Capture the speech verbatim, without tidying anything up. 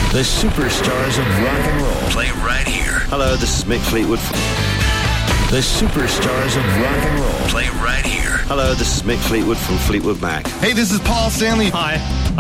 The superstars of rock and roll. Play right here. Hello, this is Mick Fleetwood. The superstars of rock and roll. Play right here. Hello, this is Mick Fleetwood from Fleetwood Mac. Hey, this is Paul Stanley. Hi.